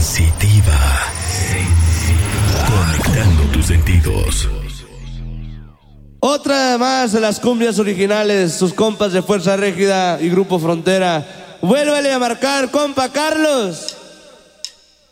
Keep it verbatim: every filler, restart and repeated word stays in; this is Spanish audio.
Sensitiva. Conectando tus sentidos. Otra más de las cumbias originales, sus compas de Fuerza Régida y Grupo Frontera. Vuélvele a marcar, compa Carlos.